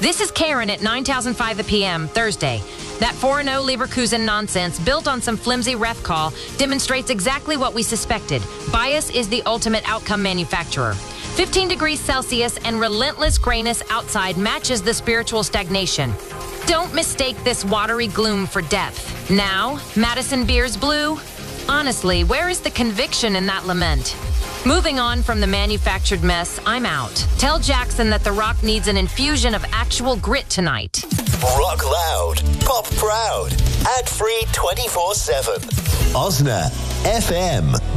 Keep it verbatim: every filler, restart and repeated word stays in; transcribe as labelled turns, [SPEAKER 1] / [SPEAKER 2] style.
[SPEAKER 1] This is Karen at nine thousand five p.m. Thursday. That four and oh Leverkusen nonsense, built on some flimsy ref call, demonstrates exactly what we suspected. Bias is the ultimate outcome manufacturer. fifteen degrees Celsius and relentless grayness outside matches the spiritual stagnation. Don't mistake this watery gloom for depth. Now, Madison Beers blue? Honestly, where is the conviction in that lament? Moving on from the manufactured mess, I'm out. Tell Jackson that The Rock needs an infusion of actual grit tonight.
[SPEAKER 2] Rock loud, pop proud, ad-free twenty-four seven. Osna F M.